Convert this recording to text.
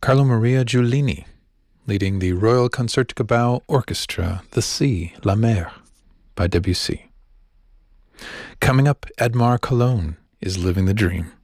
Carlo Maria Giulini, leading the Royal Concertgebouw Orchestra, The Sea, La Mer, by Debussy. Coming up, Edmar Cologne is Living the Dream.